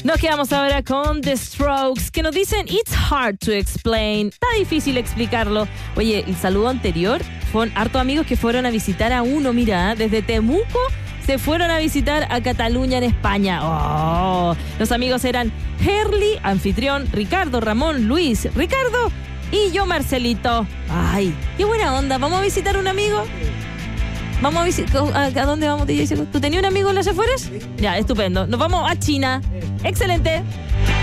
Nos quedamos ahora con The Strokes, que nos dicen It's hard to explain. Está difícil explicarlo. Oye, el saludo anterior fueron hartos amigos que fueron a visitar a uno, mira, desde Temuco se fueron a visitar a Cataluña en España. Oh, los amigos eran Herli, anfitrión, Ricardo, Ramón, Luis, Ricardo y yo, Marcelito. Ay, qué buena onda. ¿Vamos a visitar a un amigo? Vamos a visitar. ¿A dónde vamos, DJ? ¿Tú tenías un amigo en las afueras? Sí. Ya, estupendo. Nos vamos a China. Excelente.